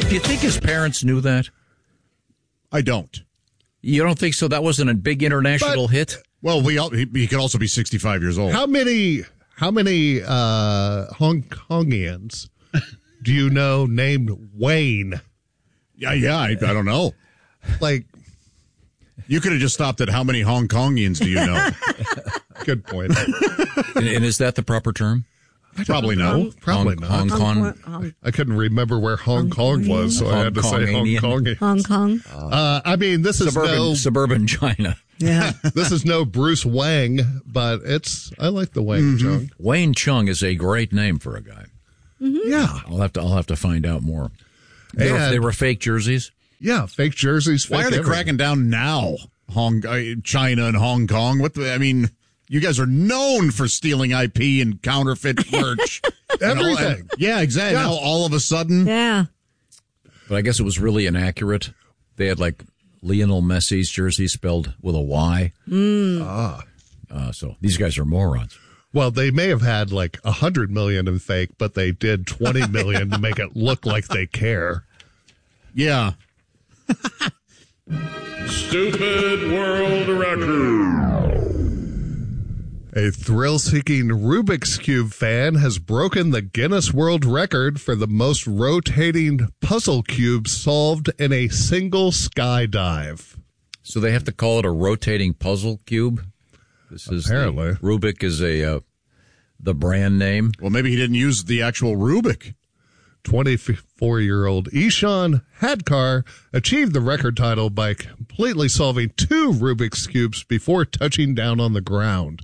Do you think his parents knew that? I don't. You don't think so? That wasn't a big international hit? Well, he could also be 65 years old. How many Hong Kongians do you know named Wayne? Yeah, I don't know. Like, you could have just stopped at how many Hong Kongians do you know? Good point. And is that the proper term? Probably no. Probably not. Hong Kong. I couldn't remember where Hong Kong was, so I had to say Hong Kong. Hong Kong. I mean, this is suburban China. Yeah. This is no Bruce Wang, but I like the Wang Chung. Wayne Chung is a great name for a guy. Mm-hmm. Yeah. I'll have to find out more. And- They were fake jerseys. Yeah, fake jerseys. Why fake are they everything. cracking down now? China and Hong Kong. You guys are known for stealing IP and counterfeit merch. Everything. Yeah, exactly. Yeah. Now all of a sudden. Yeah. But I guess it was really inaccurate. They had like Lionel Messi's jersey spelled with a Y. So these guys are morons. Well, they may have had like 100 million in fake, but they did 20 million to make it look like they care. Yeah. Stupid World Record. A thrill-seeking Rubik's Cube fan has broken the Guinness World Record for the most rotating puzzle cubes solved in a single skydive. So they have to call it a rotating puzzle cube. This is Apparently. Rubik is the brand name. Well, maybe he didn't use the actual Rubik. 24-year-old Ishan Hadkar achieved the record title by completely solving 2 Rubik's Cubes before touching down on the ground.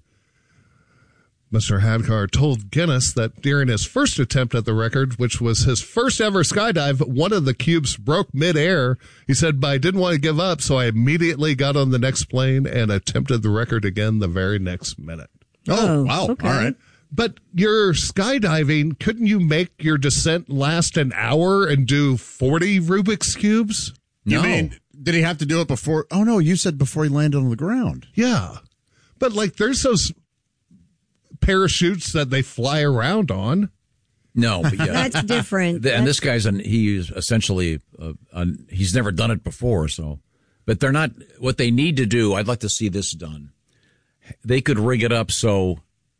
Mr. Hadkar told Guinness that during his first attempt at the record, which was his first ever skydive, one of the cubes broke midair. He said, but I didn't want to give up, so I immediately got on the next plane and attempted the record again the very next minute. Oh, wow. okay. All right. But you're skydiving, couldn't you make your descent last an hour and do 40 Rubik's Cubes? You No. mean, did he have to do it before? Oh, no, you said before he landed on the ground. Yeah. But like there's those parachutes that they fly around on. No, but yeah. That's different. And this guy's he's essentially he's never done it before. So, but they're not what they need to do. I'd like to see this done. They could rig it up so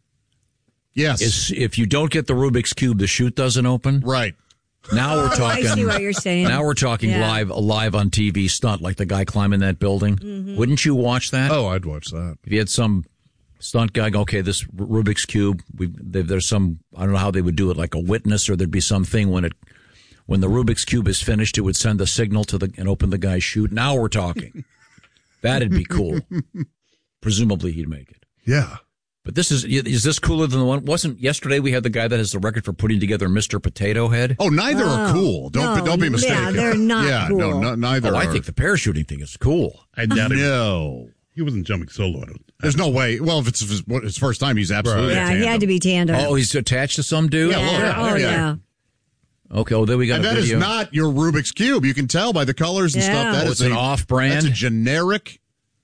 Yes. if you don't get the Rubik's Cube, the chute doesn't open. Right. Now we're talking. I see what you're saying. Now we're talking Yeah. live on TV stunt, like the guy climbing that building. Mm-hmm. Wouldn't you watch that? Oh, I'd watch that. If you had some stunt guy go, okay, this Rubik's Cube, there's some, I don't know how they would do it, like a witness, or there'd be something when the Rubik's Cube is finished, it would send a signal and open the guy's chute. Now we're talking. That'd be cool. Presumably he'd make it. Yeah. But is this cooler than the one? Wasn't yesterday we had the guy that has the record for putting together Mr. Potato Head? Oh, neither are cool. Don't be mistaken. Yeah, they're not Yeah, cool. no, neither Oh, are. I think the parachuting thing is cool. I doubt it. No. He wasn't jumping solo. There's no way. Well, if it's his first time, he's absolutely Yeah, a he had tandem. to be tandem. Oh, he's attached to some dude? Oh, yeah. Okay, well, then we got And a that is video. not your Rubik's Cube. You can tell by the colors and Yeah. stuff. That Oh, is it's an off-brand? That's a generic.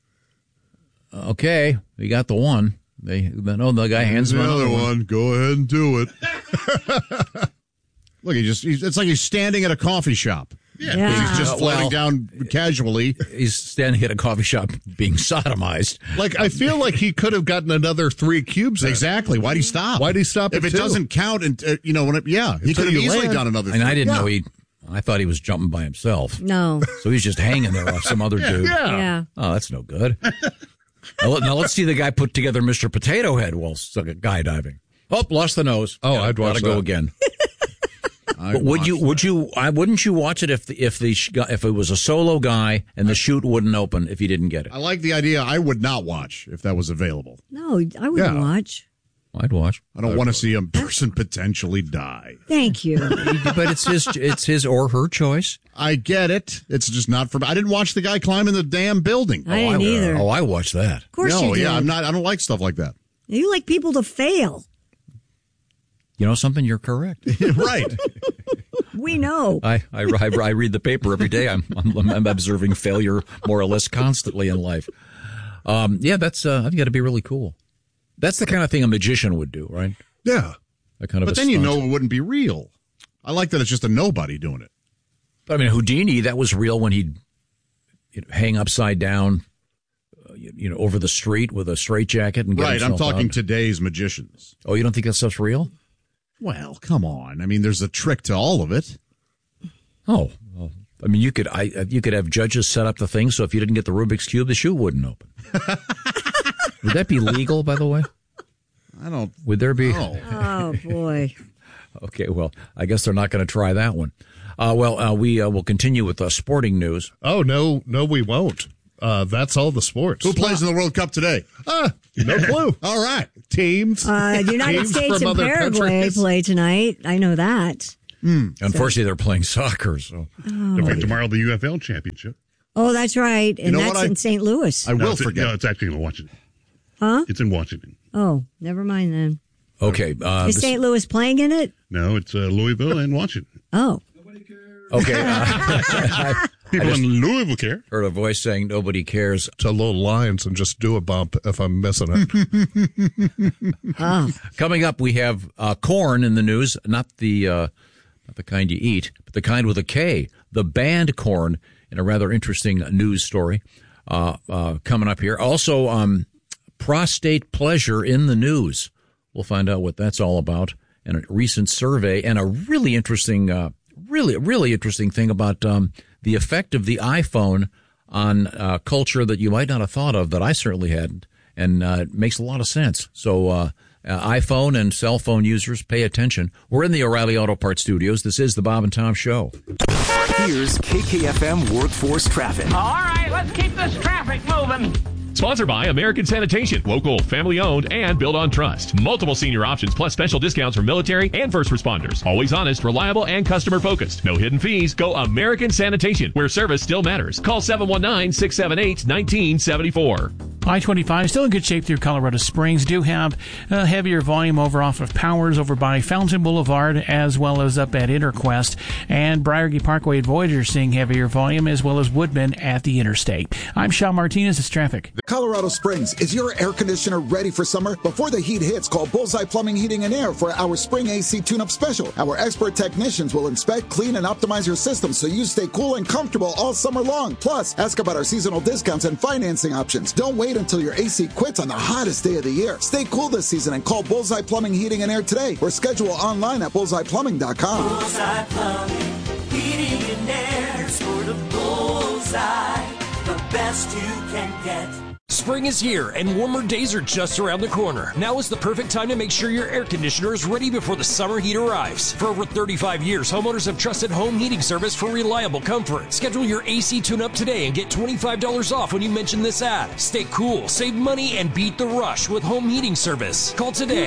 Okay, we got the one. The guy hands him the another other one. one. Go ahead and do it. Look, it's like he's standing at a coffee shop. Yeah. He's just floating well- down casually. He's standing at a coffee shop being sodomized. Like, I feel like he could have gotten another 3 cubes in. Exactly. Why'd he stop? Why'd he stop If at it 2? doesn't count, and he could have you easily land. done another. And I didn't Yeah. know I thought he was jumping by himself. No. So he's just hanging there off some other dude. Yeah. Oh, that's no good. Now let's see the guy put together Mr. Potato Head while guy diving. Oh, lost the nose. Oh, I'd watch Gotta go that. again. But wouldn't you watch it if it was a solo guy and the chute wouldn't open if he didn't get it? I like the idea. I would not watch if that was available. No, I wouldn't Yeah. watch. I'd watch. I don't want to see a person potentially die. Thank you. But it's his or her choice. I get it. It's just not for me. I didn't watch the guy climbing the damn building. I didn't either. Oh, I watched that. Of course No, you did. yeah, I don't like stuff like that. You like people to fail. You know something? You're correct. Right. We know. I read the paper every day. I'm observing failure more or less constantly in life. That's I've got to be really cool. That's the kind of thing a magician would do, right? Yeah. That kind of. But a then you stunt. know it wouldn't be real. I like that it's just a nobody doing it. I mean, Houdini, that was real when he'd hang upside down, over the street with a straitjacket and get Right, I'm himself talking out. Today's magicians. Oh, you don't think that stuff's real? Well, come on. I mean, there's a trick to all of it. Oh, well, I mean, you could have judges set up the thing so if you didn't get the Rubik's Cube, the shoe wouldn't open. Would that be legal, by the way? I don't. Would there be? Oh, boy. Okay, well, I guess they're not going to try that one. We will continue with sporting news. Oh, no, we won't. That's all the sports. Who plays in the World Cup today? No clue. All right. Teams. United teams States from and other Paraguay countries. play tonight. I know that. Unfortunately, they're playing soccer, so. Don't forget tomorrow the UFL championship. Oh, that's right. And know that's what? in St. Louis. I will it's, forget. No, it's actually in Washington. Huh? It's in Washington. Oh, never mind then. Okay. Is St. Louis playing in it? No, it's Louisville and Washington. Oh. Okay. People in Louisville care. Heard a voice saying nobody cares. To low lines and just do a bump if I'm missing it. Coming up, we have corn in the news, not the kind you eat, but the kind with a K, the band Corn, in a rather interesting news story coming up here. Also, prostate pleasure in the news. We'll find out what that's all about, and a recent survey, and a really interesting thing about the effect of the iPhone on culture that you might not have thought of, that I certainly hadn't, and it makes a lot of sense. So iPhone and cell phone users, pay attention. We're in the O'Reilly Auto Parts studios. This is the Bob and Tom Show. Here's KKFM Workforce Traffic. All right, let's keep this traffic moving. Sponsored by American Sanitation, local, family-owned, and built on trust. Multiple senior options plus special discounts for military and first responders. Always honest, reliable, and customer-focused. No hidden fees. Go American Sanitation, where service still matters. Call 719-678-1974. I-25 still in good shape through Colorado Springs. Do have a heavier volume over off of Powers over by Fountain Boulevard, as well as up at Interquest. And Briargate Parkway at Voyager seeing heavier volume, as well as Woodman at the interstate. I'm Shaw Martinez. It's traffic. Colorado Springs, is your air conditioner ready for summer? Before the heat hits, call Bullseye Plumbing, Heating, and Air for our spring AC tune-up special. Our expert technicians will inspect, clean, and optimize your system so you stay cool and comfortable all summer long. Plus, ask about our seasonal discounts and financing options. Don't wait until your AC quits on the hottest day of the year. Stay cool this season and call Bullseye Plumbing, Heating, and Air today, or schedule online at bullseyeplumbing.com. Bullseye Plumbing, Heating, and Air, sort of Bullseye, the best you can get. Spring is here, and warmer days are just around the corner. Now is the perfect time to make sure your air conditioner is ready before the summer heat arrives. For over 35 years, homeowners have trusted Home Heating Service for reliable comfort. Schedule your AC tune-up today and get $25 off when you mention this ad. Stay cool, save money, and beat the rush with Home Heating Service. Call today.